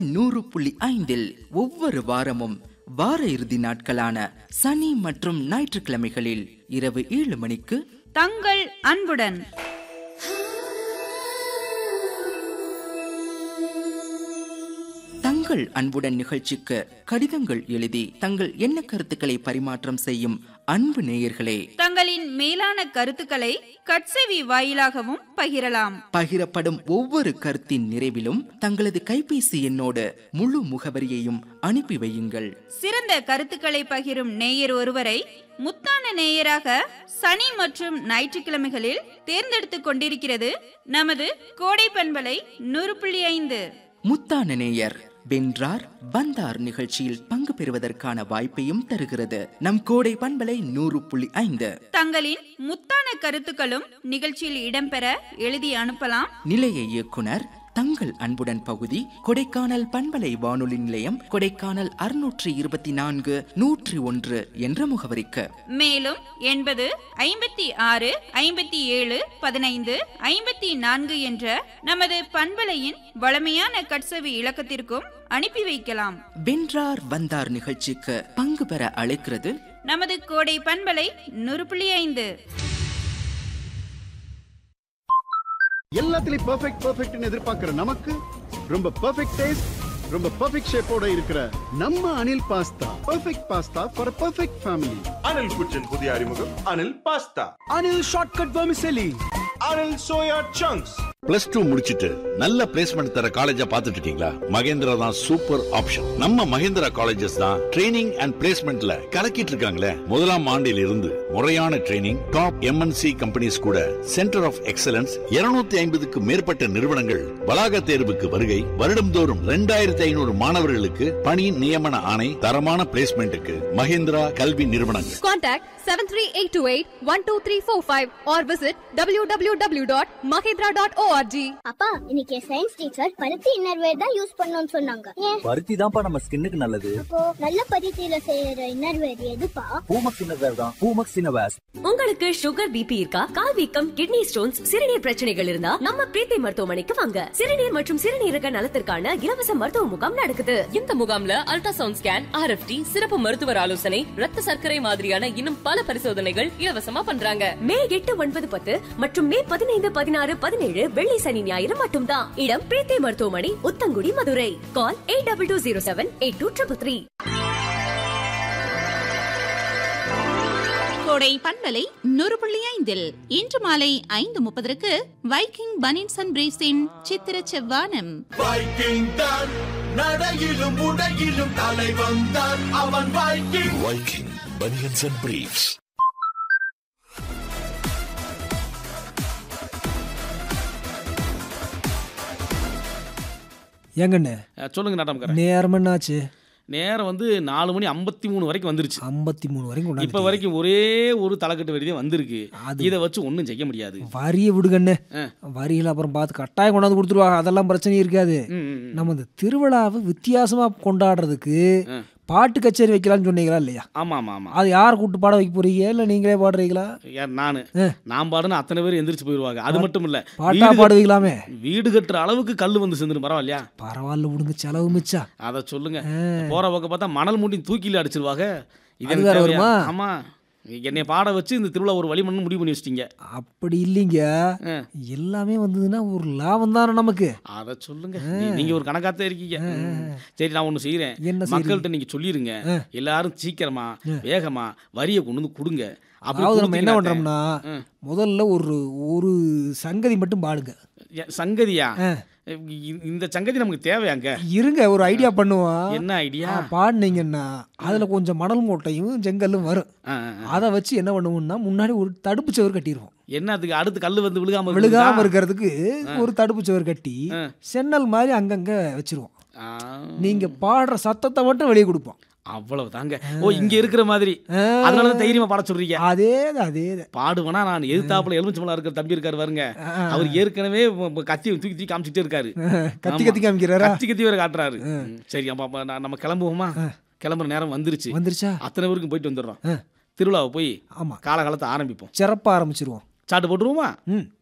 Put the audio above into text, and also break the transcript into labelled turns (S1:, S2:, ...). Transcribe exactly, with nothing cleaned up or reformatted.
S1: நூறு புள்ளி ஐந்தில் ஒவ்வொரு வாரமும் வார இறுதி நாட்களான சனி மற்றும் ஞாயிற்றுக்கிழமைகளில் இரவு ஏழு மணிக்கு
S2: தங்கள் அன்புடன்.
S1: தங்கள் அன்புடன் நிகழ்ச்சிக்கு கடிதங்கள் எழுதி தங்கள் எண்ண கருத்துக்களை பரிமாற்றம் செய்யும் அன்பு நேயர்களே,
S2: தங்களின் மேலான கருத்துக்களை கட்செவி வாயிலாகவும் பகிரலாம்.
S1: பகிரப்படும் ஒவ்வொரு கருத்தின் நிறைவிலும் தங்களது கைபேசி எண்ணோடு முழு முகவரியையும் அனுப்பி வையுங்கள்.
S2: சிறந்த கருத்துக்களை பகிரும் நேயர் ஒருவரை முத்தான நேயராக சனி மற்றும் ஞாயிற்றுக்கிழமைகளில் தேர்ந்தெடுத்துக் கொண்டிருக்கிறது நமது கோடை பண்பலை நூறு புள்ளி ஐந்து.
S1: முத்தான நேயர் வென்றார் வந்தார் நிகழ்ச்சியில் பங்கு பெறுவதற்கான வாய்ப்பையும் தருகிறது நம் கோடை பண்பலை நூறு புள்ளி ஐந்து.
S2: தங்களின் முத்தான கருத்துக்களும் நிகழ்ச்சியில் இடம்பெற எழுதி அனுப்பலாம்.
S1: நிலைய இயக்குனர் தங்கள் அன்புடன் பகுதி, கொடைக்கானல் பண்பலை வானொலி நிலையம், கொடைக்கானல் அறுநூற்றி இருபத்தி நான்கு நூற்றி ஒன்று என்ற முகவரிக்கு.
S2: மேலும் எண்பது ஐம்பத்தி ஆறு ஐம்பத்தி ஏழு பதினைந்து ஐம்பத்தி நான்கு என்ற நமது பண்பலையின் வளமையான கட்செவி இலக்கத்திற்கும் அனுப்பி வைக்கலாம்.
S1: வென்றார் வந்தார் நிகழ்ச்சிக்கு பங்கு பெற அழைக்கிறது
S2: நமது கோடை பண்பலை நூறு புள்ளி ஐந்து.
S3: எல்லாத்துலயும் பெர்ஃபெக்ட் பெர்ஃபெக்ட்னு எதிர்பார்க்கிற நமக்கு ரொம்ப பெர்ஃபெக்ட் டேஸ்ட், ரொம்ப பெர்ஃபெக்ட் ஷேப்போட இருக்கிற நம்ம Anil pasta. Perfect pasta for perfect family.
S4: Anil குச்சின் புதிய அறிமுகம் Anil pasta.
S5: Anil shortcut vermicelli.
S4: Anil soya chunks.
S6: Plus two முடிச்சிட்டு நல்ல பிளேஸ்மெண்ட் தர காலேஜா பாத்துட்டு இருக்கீங்களா? மகேந்திரா தான் சூப்பர் ஆப்ஷன். நம்ம மகேந்திரா காலேஜஸ் தான் ட்ரைனிங் அண்ட் பிளேஸ்மெண்ட்ல கலக்கிட்டு இருக்காங்களே. முதலாம் ஆண்டில் இருந்து முறையான ட்ரைனிங், டாப் எம்என்சி கம்பெனிஸ் கூட சென்டர் ஆஃப் எக்ஸலன்ஸ், இருநூத்தி ஐம்பதுக்கு மேற்பட்ட நிறுவனங்கள் வளாக தேர்வுக்கு வருகை, வருடம்தோறும் இரண்டாயிரத்தி ஐநூறு மாணவர்களுக்கு பணி நியமன ஆணை, தரமான பிளேஸ்மெண்ட்டுக்கு மகேந்திரா கல்வி நிறுவனங்கள்.
S7: Contact seven three eight two eight one two three four five or visit w w w dot mahindra dot org.
S8: அப்பா, இன்னைக்கு சயின்ஸ் டீச்சர் பருத்தி இன்னர்வேர் தான் யூஸ் பண்ணனும்னு சொன்னாங்க. ஏன்?
S5: பருத்தி தான்ப்பா நம்ம ஸ்கின்னுக்கு நல்லது.
S8: அப்போ நல்ல பருத்தியில செய்யற இன்னர்வேர் எதுப்பா?
S5: பூமக்ஸ் இன்னர்வேர் தான். பூமக்ஸ் இன்னர்வேர்.
S9: உங்களுக்கு சுகர், பிபி இருக்கா? கால் வீக்கம், கிட்னி ஸ்டோன்ஸ், சிறுநீர் பிரச்சனைகள் இருந்தா நம்ம பிரீத்தி மருத்துவமனைக்கு வாங்க. சிறுநீர் மற்றும் சிறுநீரக நலத்திற்கான இலவச மருத்துவ முகாம் நடக்குது.
S10: இந்த முகாம்ல அல்ட்ராசவுண்ட் ஸ்கேன், ஆர்எஃப்டி, சிறப்பு மருத்துவர் ஆலோசனை, ரத்த சர்க்கரை மாதிரியான இன்னும் பல பரிசோதனைகள் இலவசமா பண்றாங்க.
S9: மே எட்டு ஒன்பது பத்து மற்றும் மே பதினைந்து பதினாறு பதினேழு வெள்ளி சனி ஞாயிறு மட்டும்தான். இடம் பிரீத்தி மருத்துவமனை, உத்தங்குடி, மதுரை. கால் eight double two zero seven eight two triple three.
S2: கோடை பண்பலை நூறு புள்ளி ஐந்தில் இன்று மாலை ஐந்து முப்பதற்கு வைக்கிங் பனின்ஸ் அண்ட் பிரீவ்ஸின் சித்திர செவ்வானம்.
S4: வைக்கிங் தான் நடையிலும் உடையிலும் தலைவன் தான் அவன். Viking
S6: Viking banians and briefs.
S5: எங்கண்ணே
S11: சொல்லுங்க நாட்டம்.
S5: நேரம் என்னாச்சு?
S11: நேரம் வந்து நாலு மணி ஐம்பத்தி மூணு வரைக்கும் வந்துருச்சு.
S5: ஐம்பத்தி மூணு வரைக்கும்
S11: இப்ப வரைக்கும் ஒரே ஒரு தலைக்கட்டு வரி தான் வந்திருக்கு. இதை வச்சு ஒன்றும் செய்ய முடியாது.
S5: வரியை விடுகண்ணே, வரியில் அப்புறம் பார்த்து கட்டாயம் கொண்டாந்து கொடுத்துருவாங்க. அதெல்லாம் பிரச்சனை இருக்காது. நம்ம இந்த திருவிழாவை வித்தியாசமா கொண்டாடுறதுக்கு பாட்டு கச்சேரி வைக்கலாம்னு சொன்னீங்களா இல்லையா?
S11: ஆமா ஆமா ஆமா.
S5: அது யார் கூட்டு பாட வைக்க போறீங்க? இல்ல நீங்களே பாடுறீங்களா?
S11: நானு நான் பாடுன்னு அத்தனை பேர் எந்திரிச்சு போயிருவாங்க. அது மட்டும் இல்ல,
S5: பாட்டா பாடுவீங்களாமே. வீடு
S11: கட்டுற அளவுக்கு கல்லு வந்து சேர்ந்துடும். பரவாயில்லையா?
S5: பரவாயில்ல விடுங்க, செலவு மிச்சா.
S11: அதை சொல்லுங்க. போற பக்கம் பார்த்தா மணல் மூட்டி தூக்கில அடிச்சிருவாங்க.
S5: இது வேற வருமா?
S11: ஆமா, என்னை பாட வச்சு இந்த திருவிழா ஒரு வழி பண்ணு முடிவு பண்ணி வச்சிட்டீங்க.
S5: அப்படி இல்லைங்க, எல்லாமே வந்ததுன்னா ஒரு லாபம் தானே நமக்கு.
S11: அதை சொல்லுங்க. நீங்க ஒரு கணக்காத்தான் இருக்கீங்க. சரி, நான் ஒண்ணு செய்யறேன். மக்கள்கிட்ட நீங்க சொல்லிருங்க, எல்லாரும் சீக்கிரமா வேகமா வரியை கொண்டு வந்து கொடுங்க.
S5: அதாவது நம்ம என்ன பண்றோம்னா, முதல்ல ஒரு ஒரு சங்கதி மட்டும் பாடுங்க.
S11: சங்கதியா? இந்த சங்கதி நமக்கு தேவையாங்க.
S5: இருங்க, ஒரு ஐடியா பண்ணுவோம்.
S11: என்ன ஐடியா?
S5: பாடுனீங்கன்னா அதுல கொஞ்சம் மணல் மூட்டையும் செங்கல்லும் வரும். அதை வச்சு என்ன பண்ணுவோம்னா, முன்னாடி ஒரு தடுப்பு சுவர் கட்டிடுவோம்.
S11: என்ன அதுக்கு அடுத்து கல்லு வந்து விழுகாம
S5: விழுகாம இருக்கிறதுக்கு ஒரு தடுப்பு சுவர் கட்டி சென்னல் மாதிரி அங்கங்க வச்சிருவோம். நீங்க பாடுற சத்தத்தை மட்டும் வெளியே கொடுப்போம்.
S11: அவ்வளவு தாங்க. ஓ, இங்க இருக்கிற மாதிரி. அதனாலதான் தைரியமா பாட சொல்றீங்க.
S5: அதே அதே
S11: பாடுவனா நான் எதிர்த்தாப்புல எலுமிச்சம்பழம் இருக்கிற தம்பி இருக்காரு பாருங்க. அவர் ஏற்கனவே கத்தி தூக்கி தூக்கி காமிச்சிட்டே இருக்காரு.
S5: கத்தி கத்தி காமிக்கிறாரு.
S11: கத்தி கத்தி வேற காட்டுறாரு. சரி, நம்ம கிளம்புவோமா? கிளம்புற நேரம் வந்துருச்சு.
S5: வந்துருச்சா?
S11: அத்தனை பேருக்கும் போயிட்டு வந்துடுறோம். திருவிழாவை போய் காலகாலத்தை ஆரம்பிப்போம்.
S5: சிறப்பா ஆரம்பிச்சிருவோம்.
S11: சாட்டு போட்டுருவோமா?
S5: ம்